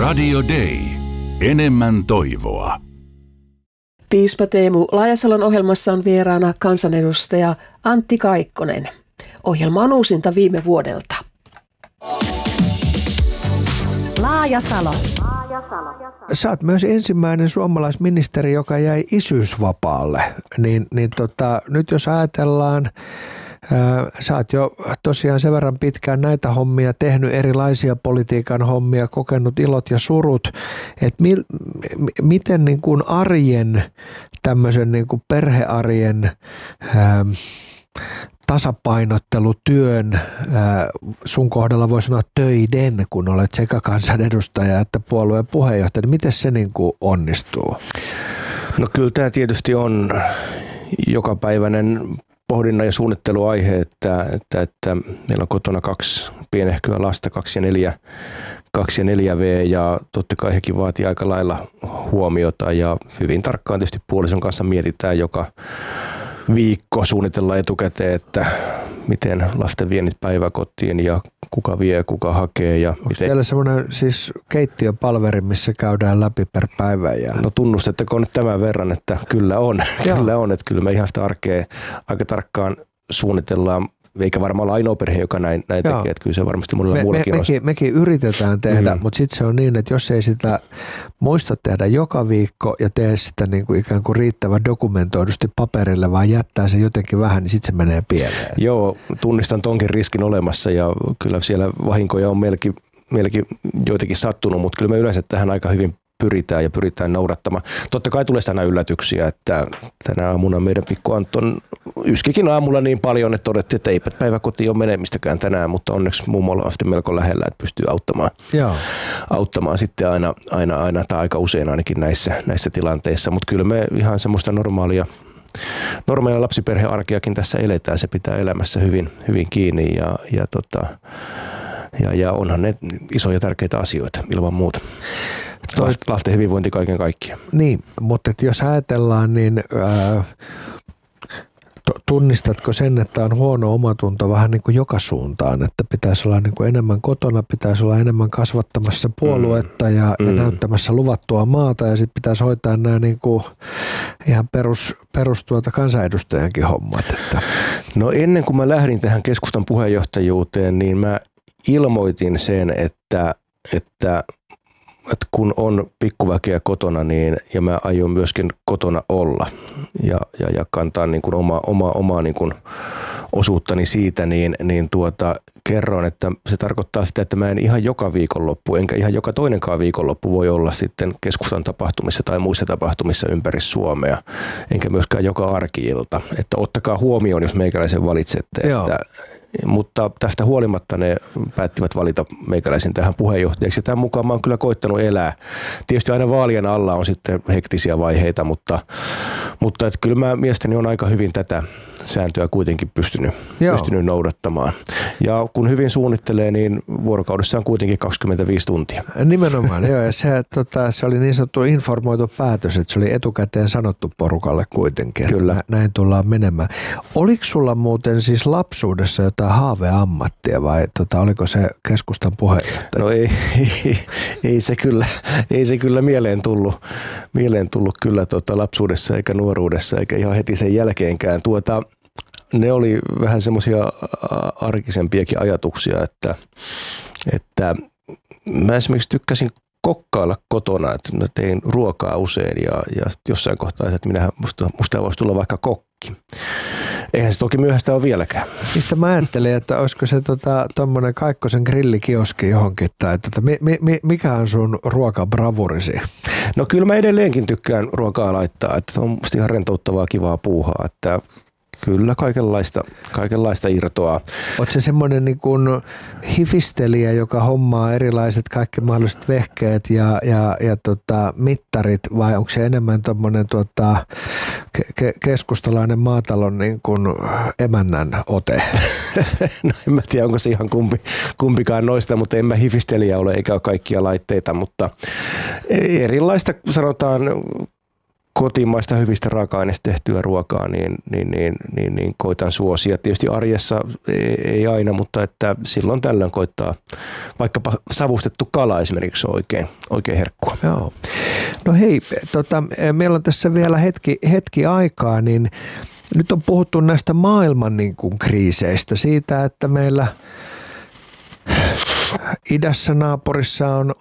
Radio Day. Enemmän toivoa. Piispa Teemu Laajasalon ohjelmassa on vieraana kansanedustaja Antti Kaikkonen. Ohjelma on uusinta viime vuodelta. Laajasalo. Sä oot myös ensimmäinen suomalaisministeri, joka jäi isyysvapaalle. Nyt jos ajatellaan, sä oot jo tosiaan sen verran pitkään näitä hommia tehnyt, erilaisia politiikan hommia, kokenut ilot ja surut, että miten niin kuin arjen, tämmöisen niin kuin perhearjen tasapainottelutyön, sun kohdalla voi sanoa töiden, kun olet sekä kansanedustaja että puolueen puheenjohtaja, niin miten se niin kuin onnistuu? No kyllä tämä tietysti on jokapäiväinen pohdinnan ja suunnitteluaihe, että meillä on kotona 2 pienehköä lasta, 2 ja 4V, ja totta kai hekin vaatii aika lailla huomiota, ja hyvin tarkkaan tietysti puolison kanssa mietitään joka viikko, suunnitellaan etukäteen, että miten lasten viennit päiväkotiin ja kuka vie ja kuka hakee. Ja onko teillä semmoinen siis keittiöpalveri, missä käydään läpi per päivä? No tunnustettakoon nyt tämän verran, että kyllä on. Kyllä on, että kyllä me ihan sitä arkea aika tarkkaan suunnitellaan. Eikä varmaan olla ainoa perhe, joka näin tekee, että kyllä se varmasti monella muullakin on. Mekin yritetään tehdä, mutta sitten se on niin, että jos ei sitä muista tehdä joka viikko ja tee sitä niin kuin ikään kuin riittävän dokumentoidusti paperille, vaan jättää se jotenkin vähän, niin sitten se menee pieleen. Joo, tunnistan tonkin riskin olemassa, ja kyllä siellä vahinkoja on melkein joitakin sattunut, mutta kyllä me yleensä tähän aika hyvin pyritään noudattamaan. Totta kai tulee aina yllätyksiä, että tänä aamuna meidän pikku Anton yskikin aamulla niin paljon, että todettiin, että eipä päiväkotiin ole menemistäkään tänään, mutta onneksi mummolla on sitten melko lähellä, että pystyy auttamaan sitten aina tai aika usein ainakin näissä tilanteissa, mutta kyllä me ihan semmoista normaalia lapsiperhearkeakin tässä eletään, se pitää elämässä hyvin kiinni ja onhan ne isoja tärkeitä asioita ilman muuta. Lasten hyvinvointi kaiken kaikkiaan. Niin, mutta jos ajatellaan, niin tunnistatko sen, että on huono omatunto vähän niin kuin joka suuntaan, että pitäisi olla niin kuin enemmän kotona, pitäisi olla enemmän kasvattamassa puoluetta ja näyttämässä luvattua maata, ja sitten pitäisi hoitaa nämä niin kuin ihan perus kansanedustajankin hommat. Että. No ennen kuin mä lähdin tähän keskustan puheenjohtajuuteen, niin mä ilmoitin sen, että kun on pikkuväkeä kotona, niin, ja mä aion myöskin kotona olla ja kantaa niin kuin omaa niin kuin osuuttani siitä, niin kerroin, että se tarkoittaa sitä, että mä en ihan joka viikonloppu, enkä ihan joka toinenkaan viikonloppu voi olla sitten keskustan tapahtumissa tai muissa tapahtumissa ympäri Suomea, enkä myöskään joka arki-ilta. Että ottakaa huomioon, jos meikäläisen valitsette, mutta tästä huolimatta ne päättivät valita meikäläisen tähän puheenjohtajaksi. Tämän mukaan mä oon kyllä koittanut elää. Tietysti aina vaalien alla on sitten hektisiä vaiheita, mutta että kyllä mä mielestäni on aika hyvin tätä sääntöä kuitenkin pystynyt noudattamaan. Ja kun hyvin suunnittelee, niin vuorokaudessa on kuitenkin 25 tuntia. Nimenomaan, joo. Ja se oli niin sanottu informoitu päätös, että se oli etukäteen sanottu porukalle kuitenkin. Kyllä. Näin tullaan menemään. Oliko sulla muuten siis lapsuudessa jotain haaveammattia vai oliko se keskustan puheenjohtaja? No ei se kyllä mieleen tullut kyllä lapsuudessa eikä nuoruudessa eikä ihan heti sen jälkeenkään. Ne oli vähän semmoisia arkisempiakin ajatuksia, että mä esimerkiksi tykkäsin kokkailla kotona, että mä tein ruokaa usein ja jossain kohtaa, että musta voisi tulla vaikka kokki. Eihän se toki myöhäistä ole vieläkään. Mistä mä ajattelin, että olisiko se tommonen Kaikkosen grillikioski johonkin, tai mikä on sun ruokabravurisi? No kyllä mä edelleenkin tykkään ruokaa laittaa, että on musta ihan rentouttavaa, kivaa puuhaa, että kyllä kaikenlaista irtoaa. Oot se semmoinen niin kuin hifistelijä, joka hommaa erilaiset kaikki mahdolliset vehkeet ja mittarit, vai onko se enemmän tommoinen keskustalainen maatalon niin kuin emännän ote? No en mä tiedä, onko se ihan kumpikaan noista, mutta en mä hifistelijä ole eikä ole kaikkia laitteita, mutta erilaista sanotaan kotimaista hyvistä raaka-aineista tehtyä ruokaa, niin koitan suosia. Tietysti arjessa ei aina, mutta että silloin tällöin koittaa vaikkapa savustettu kala esimerkiksi oikein herkkua. Joo. No hei, meillä on tässä vielä hetki aikaa, niin nyt on puhuttu näistä maailman niin kuin kriiseistä, siitä, että meillä idässä naapurissa on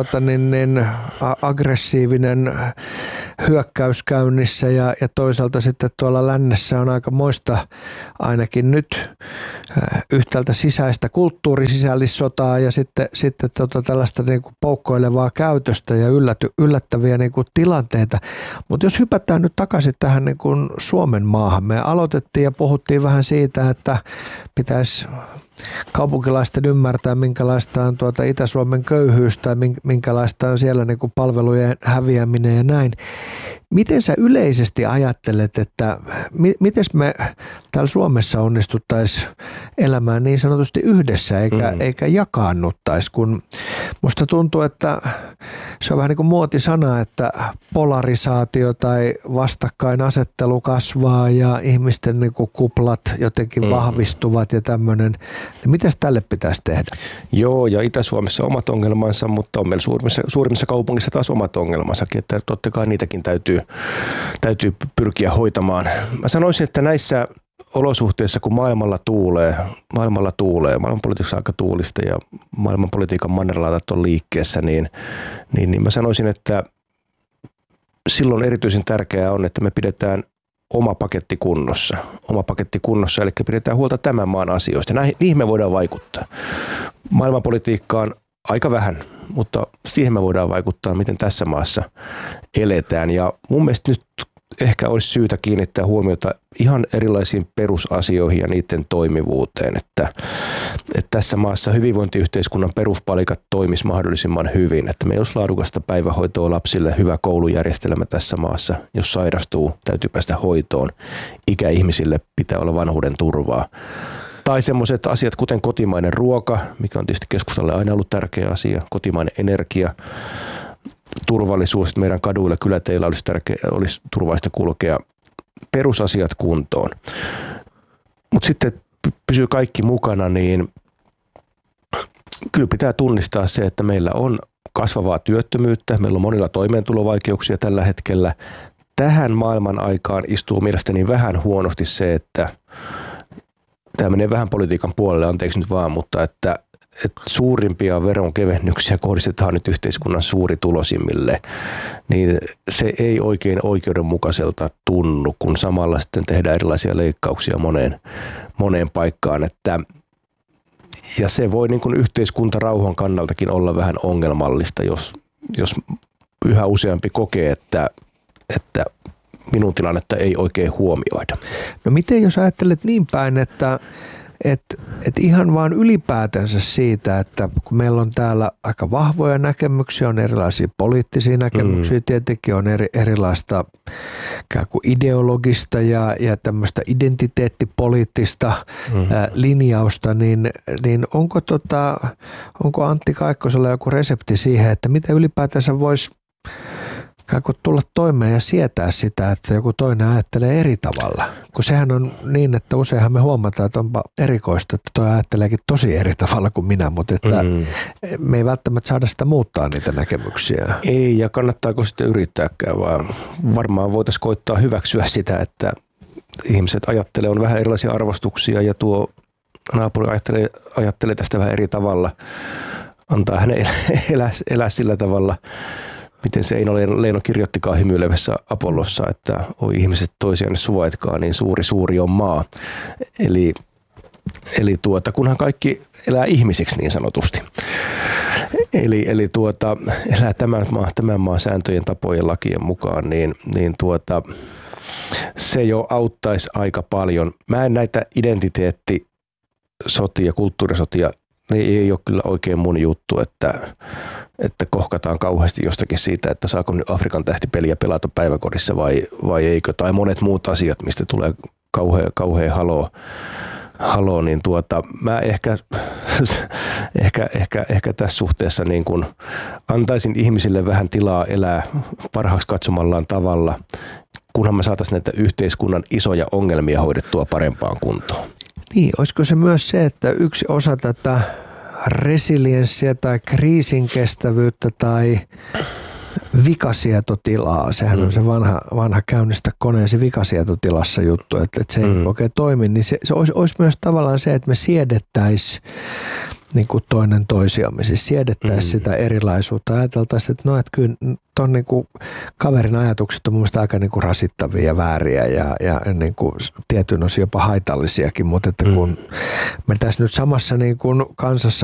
aggressiivinen hyökkäys käynnissä ja toisaalta sitten tuolla lännessä on aika moista ainakin nyt yhtäältä sisäistä kulttuurisisällissotaa ja sitten tällaista niin kuin poukkoilevaa käytöstä ja yllättäviä niin kuin tilanteita. Mutta jos hypätään nyt takaisin tähän niin kuin Suomen maahan, me aloitettiin ja puhuttiin vähän siitä, että pitäisi kaupunkilaisten ymmärtää, minkälaista on Itä-Suomen köyhyys tai minkälaista on siellä niin kuin palvelujen häviäminen ja näin. Miten sä yleisesti ajattelet, että miten me täällä Suomessa onnistuttaisiin elämään niin sanotusti yhdessä eikä jakaannuttaisi, kun musta tuntuu, että se on vähän niin kuin muotisana, että polarisaatio tai vastakkainasettelu kasvaa ja ihmisten niin kuin kuplat jotenkin vahvistuvat ja tämmöinen. Niin mitäs tälle pitäisi tehdä? Joo, ja Itä-Suomessa omat ongelmansa, mutta on meillä suurimmissa kaupungissa taas omat ongelmansakin, että totta kai niitäkin täytyy pyrkiä hoitamaan. Mä sanoisin, että näissä olosuhteissa, kun maailmalla tuulee, maailmanpolitiikassa aika tuulista ja maailmanpolitiikan mannerlaatat on liikkeessä, niin mä sanoisin, että silloin erityisen tärkeää on, että me pidetään oma paketti kunnossa, eli pidetään huolta tämän maan asioista. Niihin me voidaan vaikuttaa. Maailmanpolitiikkaan aika vähän, mutta siihen me voidaan vaikuttaa, miten tässä maassa eletään. Ja mun mielestä nyt ehkä olisi syytä kiinnittää huomiota ihan erilaisiin perusasioihin ja niiden toimivuuteen, että tässä maassa hyvinvointiyhteiskunnan peruspalikat toimisi mahdollisimman hyvin, että meillä olisi laadukasta päivähoitoa lapsille, hyvä koulujärjestelmä tässä maassa, jos sairastuu, täytyy päästä hoitoon, ikäihmisille pitää olla vanhuuden turvaa. Tai semmoiset asiat, kuten kotimainen ruoka, mikä on tietysti keskustalle aina ollut tärkeä asia, kotimainen energia, turvallisuus, että meidän kaduilla, kyläteillä olisi turvallista kulkea, perusasiat kuntoon. Mutta sitten pysyy kaikki mukana, niin kyllä pitää tunnistaa se, että meillä on kasvavaa työttömyyttä, meillä on monilla toimeentulovaikeuksia tällä hetkellä. Tähän maailman aikaan istuu mielestäni vähän huonosti se, että tämä menee vähän politiikan puolelle, anteeksi nyt vaan, mutta että suurimpia veronkevennyksiä kohdistetaan nyt yhteiskunnan suuritulosimmille, niin se ei oikein oikeudenmukaiselta tunnu, kun samalla sitten tehdään erilaisia leikkauksia moneen paikkaan. Ja se voi niin kuin yhteiskuntarauhan kannaltakin olla vähän ongelmallista, jos yhä useampi kokee, että minun tilannetta ei oikein huomioida. No miten jos ajattelet niin päin, että ihan vaan ylipäätänsä siitä, että kun meillä on täällä aika vahvoja näkemyksiä, on erilaisia poliittisia näkemyksiä, tietenkin on erilaista ideologista ja tämmöistä identiteettipoliittista linjausta, niin onko Antti Kaikkosella joku resepti siihen, että mitä ylipäätänsä voisi tulla toimeen ja sietää sitä, että joku toinen ajattelee eri tavalla. Kun sehän on niin, että useinhan me huomataan, että onpa erikoista, että toi ajatteleekin tosi eri tavalla kuin minä, mutta että me ei välttämättä saada sitä muuttaa niitä näkemyksiä. Ei, ja kannattaako sitten yrittääkään, vaan varmaan voitaisiin koittaa hyväksyä sitä, että ihmiset ajattelee, on vähän erilaisia arvostuksia ja tuo naapuri ajattelee tästä vähän eri tavalla. Antaa hänen elää sillä tavalla, miten se Eino-Leino kirjoittikaan hymyilevässä Apollossa, että oi ihmiset toisiaan suvaitkaa, niin suuri on maa. Eli kunhan kaikki elää ihmisiksi niin sanotusti. Eli elää tämän maan sääntöjen, tapojen, lakien mukaan, niin se jo auttaisi aika paljon. Mä en näitä identiteettisotia, kulttuurisotia, ne ei ole kyllä oikein mun juttu, että kohkataan kauheasti jostakin siitä, että saako nyt Afrikan tähtipeliä pelata päiväkodissa vai eikö, tai monet muut asiat, mistä tulee kauhea haloo haloo, niin mä ehkä tässä suhteessa niin kuin antaisin ihmisille vähän tilaa elää parhaaksi katsomallaan tavalla, kunhan me saataisiin näitä yhteiskunnan isoja ongelmia hoidettua parempaan kuntoon. Niin, olisiko se myös se, että yksi osa tätä resilienssiä tai kriisinkestävyyttä tai vikasietotilaa, sehän on se vanha käynnistä koneesi vikasietotilassa juttu, että se ei oikein toimi, niin se olisi myös tavallaan se, että me siedettäisiin niin kuin toinen toisiamme, siis siedettäisiin sitä erilaisuutta. Ajateltaisiin, että no, että kyllä ton niin kuin kaverin ajatukset on mun mielestä aika niin kuin rasittavia ja vääriä ja niin kuin tietyn osin jopa haitallisiakin, mutta että kun me tässä nyt samassa niin kuin kansassa